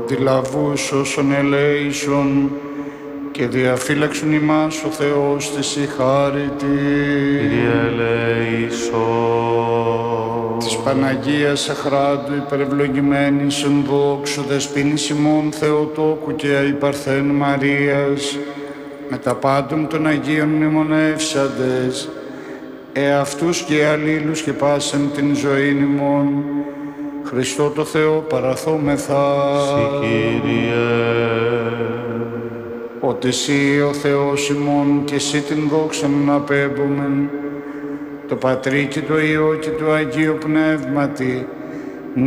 αντιλαβούς όσων ελέησον και διαφύλαξον ημάς ο Θεός της η χάρητη. Κύριε ελέησον. Της Παναγίας Αχράντου υπερευλογημένης εν δόξου δεσποίνης ημών Θεοτόκου και αϊπαρθέν Μαρίας, με τα πάντων των Αγίων μνημονεύσαντες, εαυτούς και αλλήλους και πάσαν την ζωήν ημών, Χριστό το Θεό παραθόμεθα. Συ Κύριε. Ότι Συ ο Θεός ημών και Συ την δόξαν να πέμπομεν, το Πατρί και το Υιό και το Αγίο Πνεύματι,